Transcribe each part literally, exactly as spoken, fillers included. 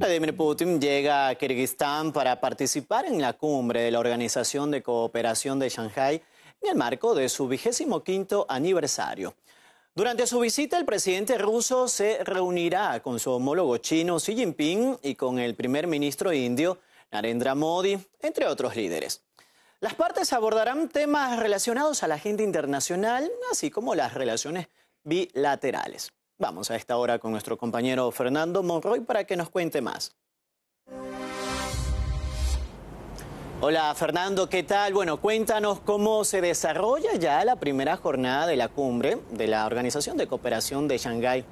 Vladimir Putin llega a Kirguistán para participar en la cumbre de la Organización de Cooperación de Shanghái en el marco de su vigésimo quinto aniversario. Durante su visita, el presidente ruso se reunirá con su homólogo chino Xi Jinping y con el primer ministro indio Narendra Modi, entre otros líderes. Las partes abordarán temas relacionados a la agenda internacional, así como las relaciones bilaterales. Vamos a esta hora con nuestro compañero Fernando Monroy para que nos cuente más. Hola Fernando, ¿qué tal? Bueno, cuéntanos cómo se desarrolla ya la primera jornada de la cumbre de la Organización de Cooperación de Shanghái.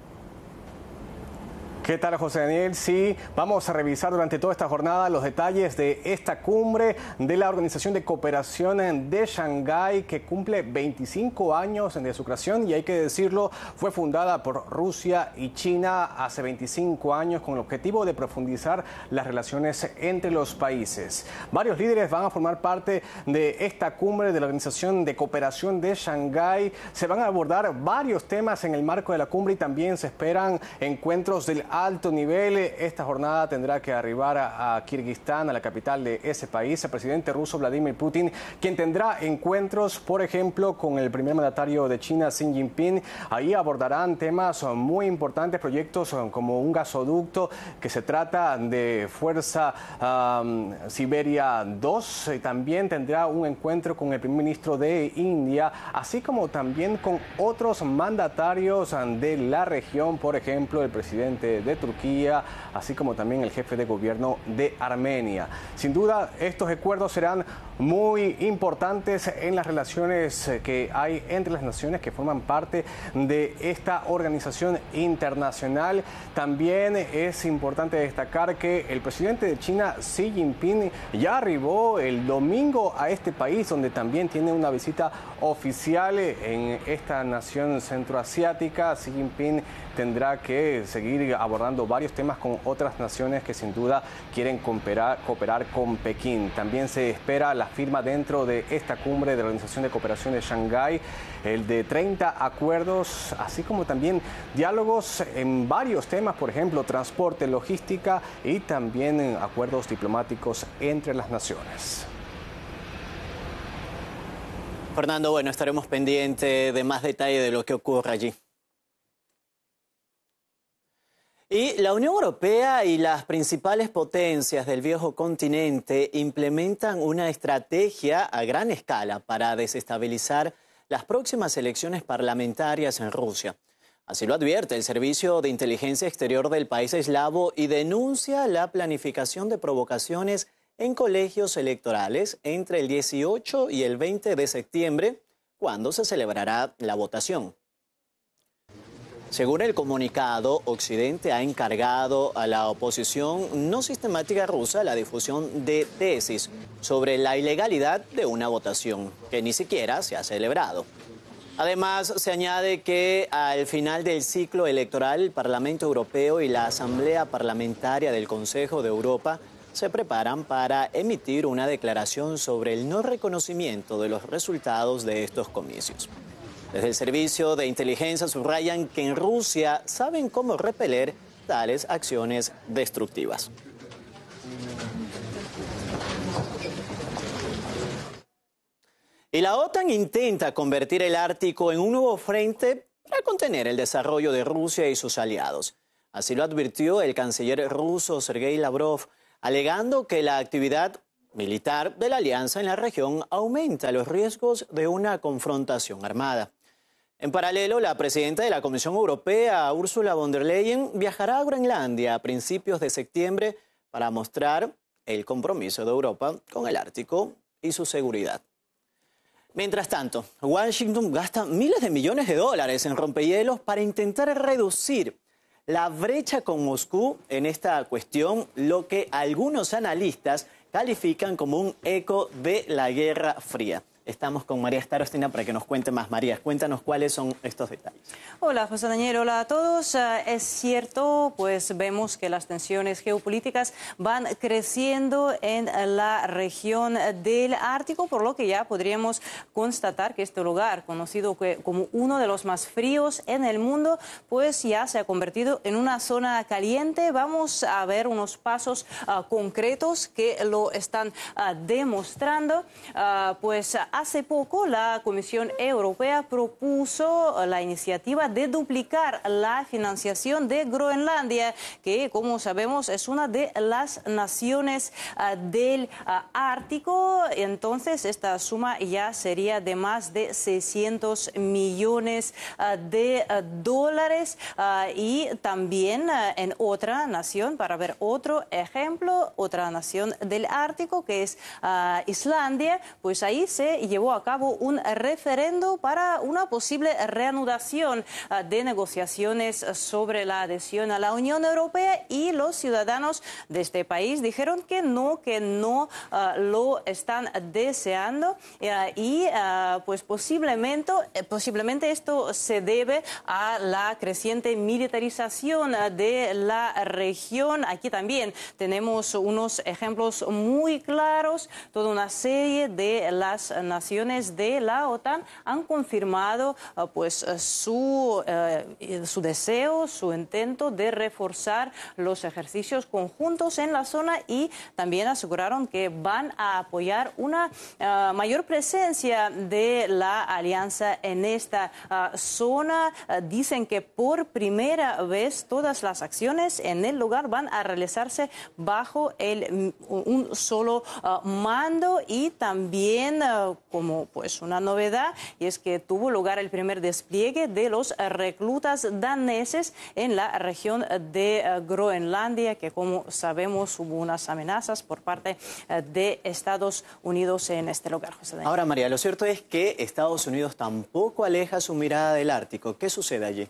¿Qué tal, José Daniel? Sí, vamos a revisar durante toda esta jornada los detalles de esta cumbre de la Organización de Cooperación de Shanghái, que cumple veinticinco años de su creación y hay que decirlo, fue fundada por Rusia y China hace veinticinco años con el objetivo de profundizar las relaciones entre los países. Varios líderes van a formar parte de esta cumbre de la Organización de Cooperación de Shanghái. Se van a abordar varios temas en el marco de la cumbre y también se esperan encuentros del alto nivel. Esta jornada tendrá que arribar a, a Kirguistán, a la capital de ese país, el presidente ruso Vladimir Putin, quien tendrá encuentros, por ejemplo, con el primer mandatario de China, Xi Jinping. Ahí abordarán temas muy importantes, proyectos como un gasoducto que se trata de Fuerza um, Siberia dos. También tendrá un encuentro con el primer ministro de India, así como también con otros mandatarios de la región, por ejemplo, el presidente de Turquía, así como también el jefe de gobierno de Armenia. Sin duda, estos acuerdos serán muy importantes en las relaciones que hay entre las naciones que forman parte de esta organización internacional. También es importante destacar que el presidente de China, Xi Jinping, ya arribó el domingo a este país, donde también tiene una visita oficial en esta nación centroasiática. Xi Jinping tendrá que seguir abordando varios temas con otras naciones que sin duda quieren cooperar, cooperar con Pekín. También se espera la firma dentro de esta cumbre de la Organización de Cooperación de Shanghái, el de treinta acuerdos, así como también diálogos en varios temas, por ejemplo, transporte, logística y también acuerdos diplomáticos entre las naciones. Fernando, bueno, estaremos pendientes de más detalle de lo que ocurra allí. Y la Unión Europea y las principales potencias del viejo continente implementan una estrategia a gran escala para desestabilizar las próximas elecciones parlamentarias en Rusia. Así lo advierte el Servicio de Inteligencia Exterior del país eslavo y denuncia la planificación de provocaciones en colegios electorales entre el dieciocho y el veinte de septiembre, cuando se celebrará la votación. Según el comunicado, Occidente ha encargado a la oposición no sistemática rusa la difusión de tesis sobre la ilegalidad de una votación, que ni siquiera se ha celebrado. Además, se añade que al final del ciclo electoral, el Parlamento Europeo y la Asamblea Parlamentaria del Consejo de Europa se preparan para emitir una declaración sobre el no reconocimiento de los resultados de estos comicios. Desde el Servicio de Inteligencia subrayan que en Rusia saben cómo repeler tales acciones destructivas. Y la OTAN intenta convertir el Ártico en un nuevo frente para contener el desarrollo de Rusia y sus aliados. Así lo advirtió el canciller ruso Sergei Lavrov, alegando que la actividad militar de la alianza en la región aumenta los riesgos de una confrontación armada. En paralelo, la presidenta de la Comisión Europea, Ursula von der Leyen, viajará a Groenlandia a principios de septiembre para mostrar el compromiso de Europa con el Ártico y su seguridad. Mientras tanto, Washington gasta miles de millones de dólares en rompehielos para intentar reducir la brecha con Moscú en esta cuestión, lo que algunos analistas califican como un eco de la Guerra Fría. Estamos con María Starostina para que nos cuente más. María, cuéntanos cuáles son estos detalles. Hola, José Daniel, hola a todos. Uh, es cierto, pues vemos que las tensiones geopolíticas van creciendo en la región del Ártico, por lo que ya podríamos constatar que este lugar, conocido que, como uno de los más fríos en el mundo, pues ya se ha convertido en una zona caliente. Vamos a ver unos pasos uh, concretos que lo están uh, demostrando. Uh, pues hace poco la Comisión Europea propuso la iniciativa de duplicar la financiación de Groenlandia, que como sabemos es una de las naciones uh, del uh, Ártico. Entonces esta suma ya sería de más de seiscientos millones uh, de uh, dólares uh, y también uh, en otra nación, para ver otro ejemplo, otra nación del Ártico que es uh, Islandia, pues ahí se llevó a cabo un referendo para una posible reanudación uh, de negociaciones sobre la adhesión a la Unión Europea, y los ciudadanos de este país dijeron que no, que no uh, lo están deseando uh, y uh, pues posiblemente, eh, posiblemente esto se debe a la creciente militarización uh, de la región. Aquí también tenemos unos ejemplos muy claros. Toda una serie de las naciones de la OTAN han confirmado uh, pues su, uh, su deseo, su intento de reforzar los ejercicios conjuntos en la zona, y también aseguraron que van a apoyar una uh, mayor presencia de la alianza en esta uh, zona. Uh, dicen que por primera vez todas las acciones en el lugar van a realizarse bajo el, un solo uh, mando, y también uh, como pues una novedad, y es que tuvo lugar el primer despliegue de los uh, reclutas daneses en la región de uh, Groenlandia, que como sabemos hubo unas amenazas por parte uh, de Estados Unidos en este lugar. José Daniel. Ahora, María, lo cierto es que Estados Unidos tampoco aleja su mirada del Ártico. ¿Qué sucede allí?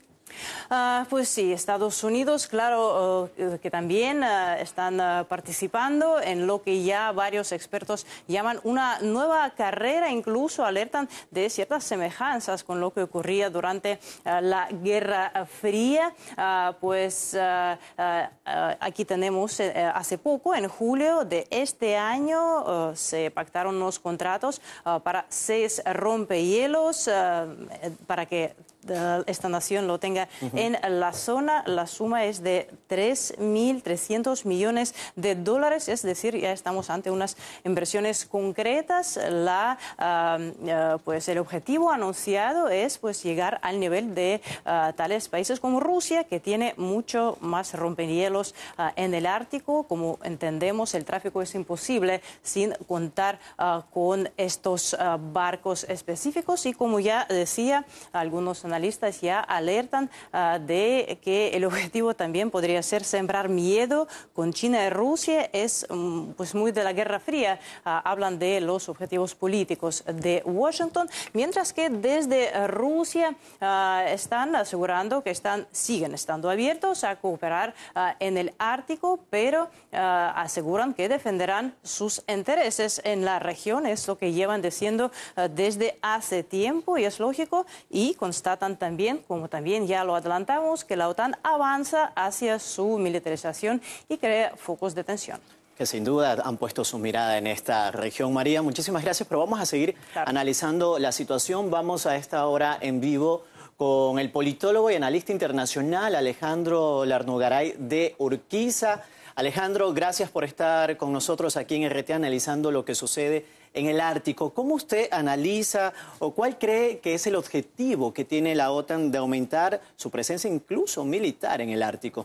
Uh, pues sí, Estados Unidos, claro, uh, que también uh, están uh, participando en lo que ya varios expertos llaman una nueva carrera, incluso alertan de ciertas semejanzas con lo que ocurría durante uh, la Guerra Fría. Uh, pues uh, uh, uh, aquí tenemos uh, hace poco, en julio de este año, uh, se pactaron unos contratos uh, para seis rompehielos uh, para que uh, esta nación lo tenga Uh-huh. en la zona. La suma es de tres mil trescientos millones de dólares, es decir, ya estamos ante unas inversiones concretas. La, uh, uh, pues el objetivo anunciado es pues llegar al nivel de uh, tales países como Rusia, que tiene mucho más rompehielos uh, en el Ártico. Como entendemos, el tráfico es imposible sin contar uh, con estos uh, barcos específicos, y como ya decía, algunos analistas ya alertan Uh, de que el objetivo también podría ser sembrar miedo con China y Rusia. Es um, pues muy de la Guerra Fría. Uh, hablan de los objetivos políticos de Washington, mientras que desde Rusia uh, están asegurando que están, siguen estando abiertos a cooperar uh, en el Ártico, pero uh, aseguran que defenderán sus intereses en la región. Es lo que llevan diciendo uh, desde hace tiempo, y es lógico, y constatan también, como también ya lo adelantamos, que la OTAN avanza hacia su militarización y crea focos de tensión. Que sin duda han puesto su mirada en esta región. María, muchísimas gracias, pero vamos a seguir claro. analizando la situación. Vamos a esta hora en vivo con el politólogo y analista internacional Alejandro Larnogaray de Urquiza. Alejandro, gracias por estar con nosotros aquí en R T analizando lo que sucede en el Ártico. ¿Cómo usted analiza o cuál cree que es el objetivo que tiene la OTAN de aumentar su presencia incluso militar en el Ártico?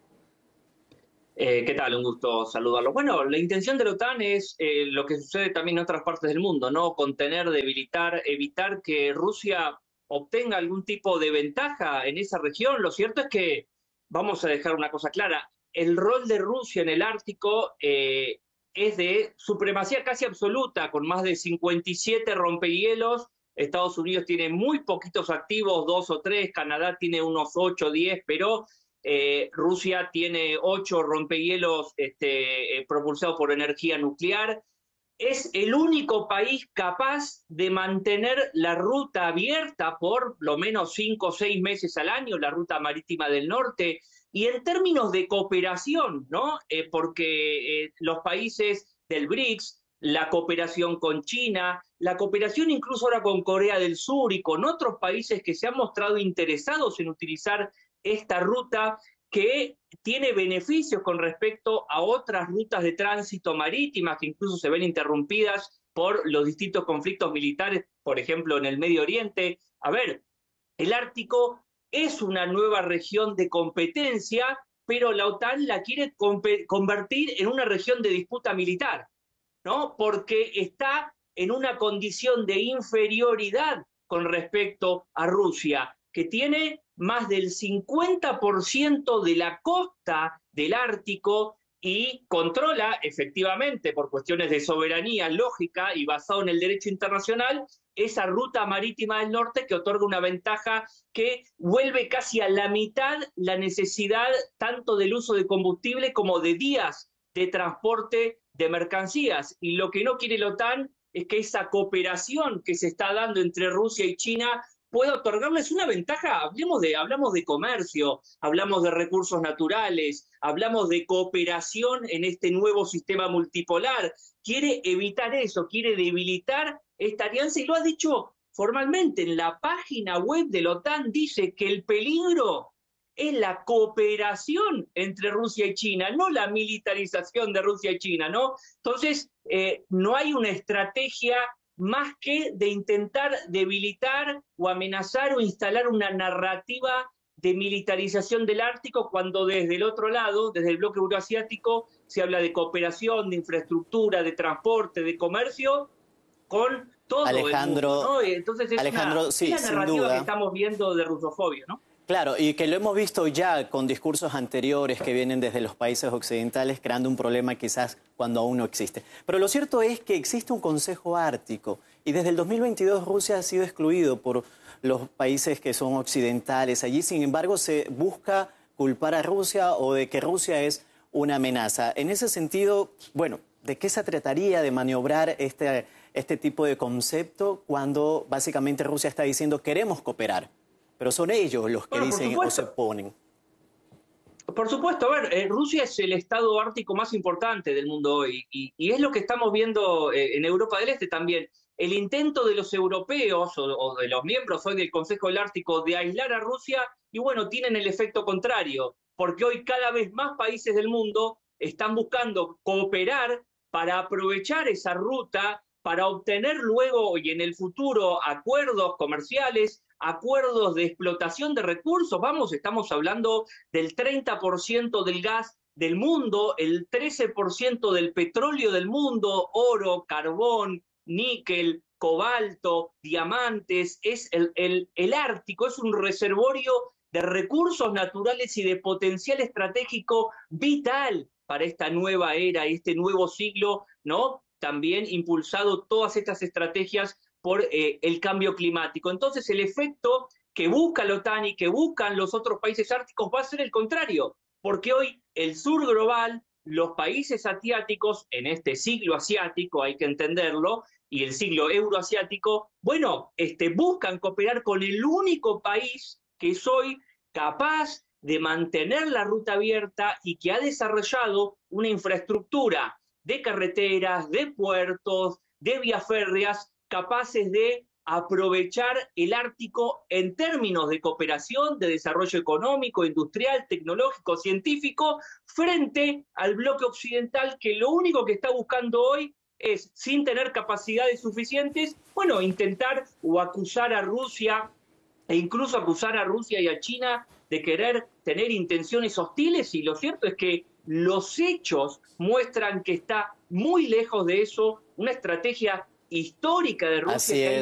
Eh, ¿Qué tal? Un gusto saludarlo. Bueno, la intención de la OTAN es eh, lo que sucede también en otras partes del mundo, ¿no? Contener, debilitar, evitar que Rusia obtenga algún tipo de ventaja en esa región. Lo cierto es que, vamos a dejar una cosa clara, el rol de Rusia en el Ártico eh, es de supremacía casi absoluta, con más de cincuenta y siete rompehielos. Estados Unidos tiene muy poquitos activos, dos o tres, Canadá tiene unos ocho o diez, pero eh, Rusia tiene ocho rompehielos este, eh, propulsados por energía nuclear. es el único país capaz de mantener la ruta abierta por lo menos cinco o seis meses al año, la ruta marítima del norte, y en términos de cooperación, ¿no? Eh, porque eh, los países del BRICS, la cooperación con China, la cooperación incluso ahora con Corea del Sur y con otros países que se han mostrado interesados en utilizar esta ruta, que tiene beneficios con respecto a otras rutas de tránsito marítimas que incluso se ven interrumpidas por los distintos conflictos militares, por ejemplo, en el Medio Oriente. A ver, el Ártico es una nueva región de competencia, pero la OTAN la quiere convertir en una región de disputa militar, ¿no? Porque está en una condición de inferioridad con respecto a Rusia, que tiene más del cincuenta por ciento de la costa del Ártico y controla efectivamente, por cuestiones de soberanía lógica y basado en el derecho internacional, esa ruta marítima del norte que otorga una ventaja que vuelve casi a la mitad la necesidad tanto del uso de combustible como de días de transporte de mercancías. Y lo que no quiere la OTAN es que esa cooperación que se está dando entre Rusia y China pueda otorgarles una ventaja. Hablemos de, hablamos de comercio, hablamos de recursos naturales, hablamos de cooperación en este nuevo sistema multipolar. Quiere evitar eso, quiere debilitar esta alianza y lo ha dicho formalmente en la página web de la OTAN. Dice que el peligro es la cooperación entre Rusia y China, no la militarización de Rusia y China, ¿no? Entonces, eh, no hay una estrategia más que de intentar debilitar o amenazar o instalar una narrativa de militarización del Ártico, cuando desde el otro lado, desde el bloque euroasiático, se habla de cooperación, de infraestructura, de transporte, de comercio, con todo Alejandro, el mundo, ¿no? Entonces es Alejandro, una, sí, una sin narrativa duda. que estamos viendo de rusofobia, ¿no? Claro, y que lo hemos visto ya con discursos anteriores que vienen desde los países occidentales, creando un problema quizás cuando aún no existe. Pero lo cierto es que existe un Consejo Ártico y desde el dos mil veintidós Rusia ha sido excluido por los países que son occidentales. Allí, sin embargo, se busca culpar a Rusia o de que Rusia es una amenaza. En ese sentido, bueno, ¿de qué se trataría de maniobrar este, este tipo de concepto cuando básicamente Rusia está diciendo queremos cooperar? Pero son ellos los que Bueno, dicen o se oponen. Por supuesto, a ver, eh, Rusia es el estado ártico más importante del mundo hoy y, y es lo que estamos viendo eh, en Europa del Este también. El intento de los europeos o, o de los miembros hoy del Consejo del Ártico de aislar a Rusia, y bueno, tienen el efecto contrario, porque hoy cada vez más países del mundo están buscando cooperar para aprovechar esa ruta, para obtener luego y en el futuro acuerdos comerciales, acuerdos de explotación de recursos. Vamos, estamos hablando del treinta por ciento del gas del mundo, el trece por ciento del petróleo del mundo, oro, carbón, níquel, cobalto, diamantes. Es el, el, el Ártico es un reservorio de recursos naturales y de potencial estratégico vital para esta nueva era y este nuevo siglo, ¿no? También impulsado todas estas estrategias por eh, el cambio climático. Entonces el efecto que busca la OTAN y que buscan los otros países árticos va a ser el contrario, porque hoy el sur global, los países asiáticos, en este siglo asiático hay que entenderlo, y el siglo euroasiático, bueno, este, buscan cooperar con el único país que es hoy capaz de mantener la ruta abierta y que ha desarrollado una infraestructura de carreteras, de puertos, de vías férreas, capaces de aprovechar el Ártico en términos de cooperación, de desarrollo económico, industrial, tecnológico, científico, frente al bloque occidental que lo único que está buscando hoy es, sin tener capacidades suficientes, bueno, intentar o acusar a Rusia e incluso acusar a Rusia y a China de querer tener intenciones hostiles, y lo cierto es que los hechos muestran que está muy lejos de eso, una estrategia histórica de Rusia. Así es.